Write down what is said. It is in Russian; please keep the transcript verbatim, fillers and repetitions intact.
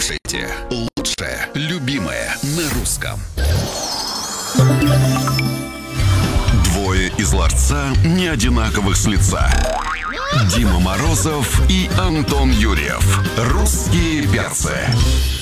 Слушайте лучшее, любимое на русском. Двое из ларца не одинаковых с лица. Дима Морозов и Антон Юрьев. Русские перцы.